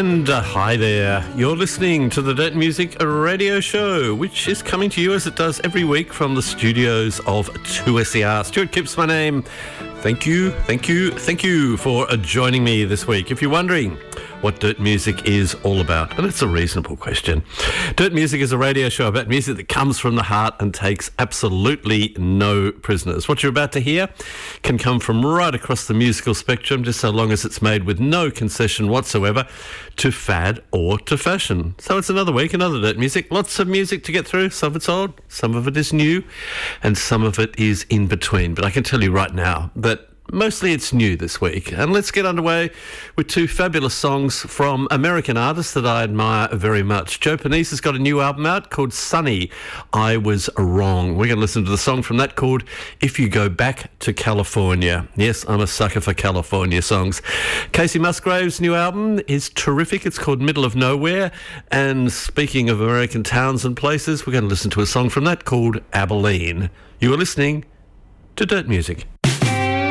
And hi there, you're listening to the Dirt Music Radio Show, which is coming to you as it does every week from the studios of 2SER. Stuart Kipps, my name. Thank you for joining me this week. If you're wondering what Dirt Music is all about, and it's a reasonable question. Dirt Music is a radio show about music that comes from the heart and takes absolutely no prisoners. What you're about to hear can come from right across the musical spectrum, just so long as it's made with no concession whatsoever to fad or to fashion. So it's another week, another Dirt Music. Lots of music to get through. Some of it's old, some of it is new, and some of it is in between. But I can tell you right now that mostly it's new this week. And let's get underway with two fabulous songs from American artists that I admire very much. Joe Panis has got a new album out called Sunny, I Was Wrong. We're going to listen to the song from that called If You Go Back to California. Yes, I'm a sucker for California songs. Casey Musgrave's new album is terrific. It's called Middle of Nowhere. And speaking of American towns and places, we're going to listen to a song from that called Abilene. You are listening to Dirt Music.